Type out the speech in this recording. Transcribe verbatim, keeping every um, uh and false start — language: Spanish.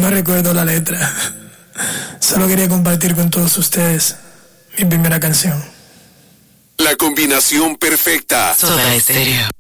no recuerdo la letra. Solo quería compartir con todos ustedes mi primera canción. La combinación perfecta. Soda Estéreo.